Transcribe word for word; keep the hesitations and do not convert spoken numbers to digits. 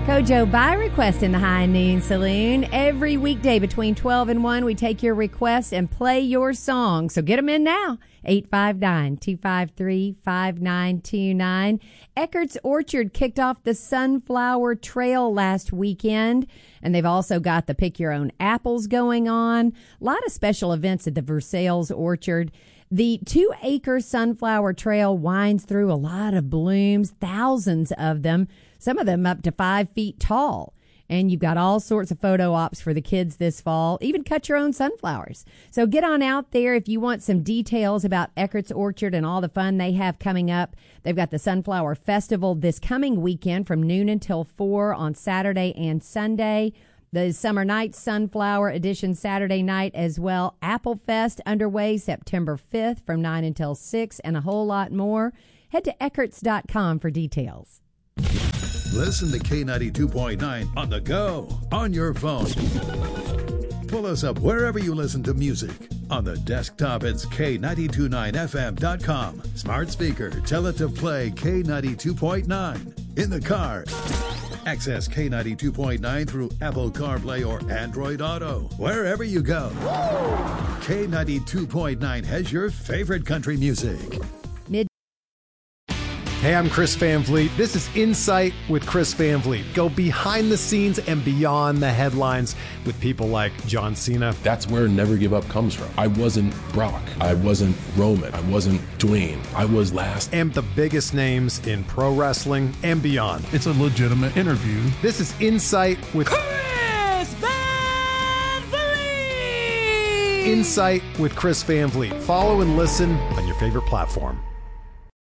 Kojo by request in the High Noon Saloon. Every weekday between twelve and one, we take your requests and play your song. So get them in now. eight five nine, two five three, five nine two nine. Eckert's Orchard kicked off the Sunflower Trail last weekend, and they've also got the Pick Your Own Apples going on. A lot of special events at the Versailles Orchard. The two-acre Sunflower Trail winds through a lot of blooms, thousands of them, some of them up to five feet tall. And you've got all sorts of photo ops for the kids this fall. Even cut your own sunflowers. So get on out there if you want some details about Eckert's Orchard and all the fun they have coming up. They've got the Sunflower Festival this coming weekend from noon until four on Saturday and Sunday. The Summer Nights Sunflower Edition Saturday night as well. Apple Fest underway September fifth from nine until six, and a whole lot more. Head to eckerts dot com for details. Listen to K ninety-two point nine on the go, on your phone. Pull us up wherever you listen to music. On the desktop, it's K nine two nine F M dot com. Smart speaker, tell it to play K ninety-two point nine. In the car, access K ninety-two point nine through Apple CarPlay or Android Auto. Wherever you go, K ninety-two point nine has your favorite country music. Hey, I'm Chris Van Vliet. This is Insight with Chris Van Vliet. Go behind the scenes and beyond the headlines with people like John Cena. That's where Never Give Up comes from. I wasn't Brock. I wasn't Roman. I wasn't Dwayne. I was last. And the biggest names in pro wrestling and beyond. It's a legitimate interview. This is Insight with Chris Van Vliet. Insight with Chris Van Vliet. Follow and listen on your favorite platform.